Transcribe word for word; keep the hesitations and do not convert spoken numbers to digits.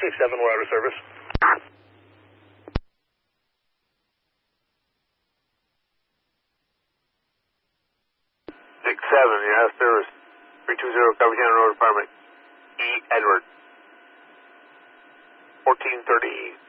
six seven, we're out of service. six seven, you're out of service. three two zero, Copy County Road Department. E. Edward. fourteen thirty.